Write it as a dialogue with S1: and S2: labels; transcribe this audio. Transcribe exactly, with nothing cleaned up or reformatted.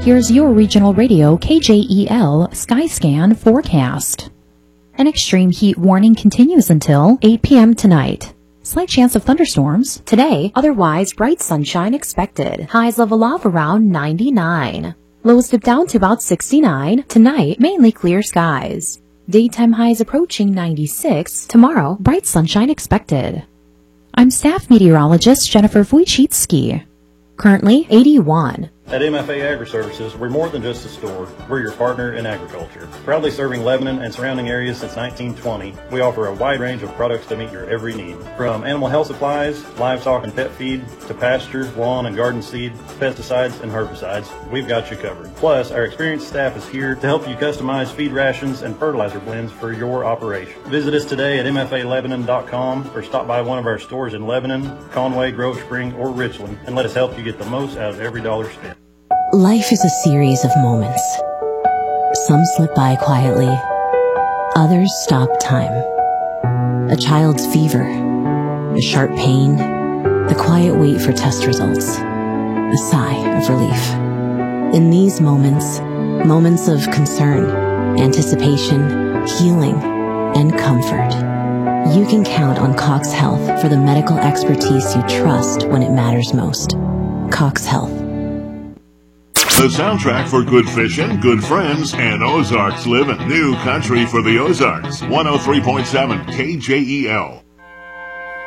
S1: Here's your regional radio K J E L Skyscan forecast. An extreme heat warning continues until eight p.m. tonight. Slight chance of thunderstorms today, otherwise bright sunshine expected. Highs level off around ninety-nine. Lows dip down to about sixty-nine. Tonight, mainly clear skies. Daytime highs approaching ninety-six. Tomorrow, bright sunshine expected. I'm staff meteorologist Jennifer Wojcicki. Currently eighty-one.
S2: At M F A Agri-Services, we're more than just a store. We're your partner in agriculture. Proudly serving Lebanon and surrounding areas since nineteen twenty, we offer a wide range of products to meet your every need. From animal health supplies, livestock and pet feed, to pasture, lawn and garden seed, pesticides and herbicides, we've got you covered. Plus, our experienced staff is here to help you customize feed rations and fertilizer blends for your operation. Visit us today at M F A Lebanon dot com or stop by one of our stores in Lebanon, Conway, Grove Spring, or Richland and let us help you get the most out of every dollar spent.
S3: Life is a series of moments. Some slip by quietly, others stop time. A child's fever, a sharp pain, the quiet wait for test results, a sigh of relief. In these moments, moments of concern, anticipation, healing, and comfort, you can count on Cox Health for the medical expertise you trust when it matters most. Cox Health.
S4: The soundtrack for good fishing, good friends, and Ozarks living. New country for the Ozarks. one oh three point seven K J E L.